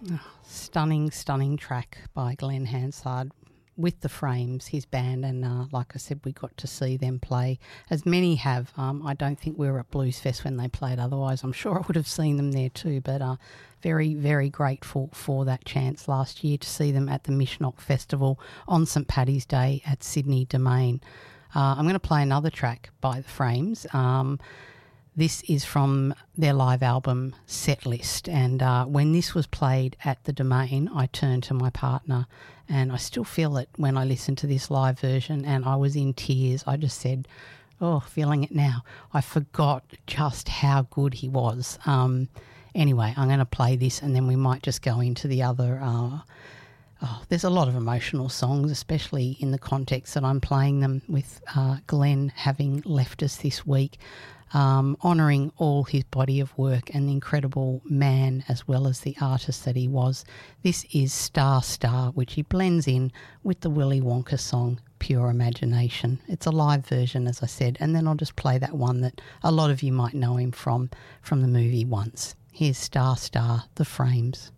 Stunning, stunning track by Glenn Hansard with the Frames, his band, and like I said, we got to see them play, as many have. I don't think we were at Blues Fest when they played, otherwise I'm sure I would have seen them there too, but very, very grateful for that chance last year to see them at the Mishnock Festival on St Paddy's Day at Sydney Domain. I'm going to play another track by the Frames. This is from their live album Set List, and when this was played at the Domain, I turned to my partner, and I still feel it when I listen to this live version, and I was in tears. I just said, oh, feeling it now. I forgot just how good he was. Anyway, I'm going to play this, and then we might just go into the other... there's a lot of emotional songs, especially in the context that I'm playing them with Glenn having left us this week. Honouring all his body of work and the incredible man as well as the artist that he was. This is Star Star, which he blends in with the Willy Wonka song Pure Imagination. It's a live version, as I said, and then I'll just play that one that a lot of you might know him from the movie Once. Here's Star Star, The Frames.